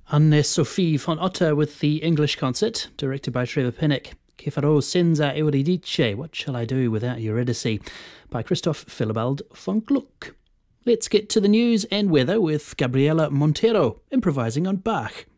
Anne-Sophie von Otter with the English concert, directed by Trevor Pinnock. Que farò senza Euridice, What Shall I Do Without Eurydice, by Christoph Willibald von Gluck. Let's get to the news and weather with Gabriela Montero, improvising on Bach.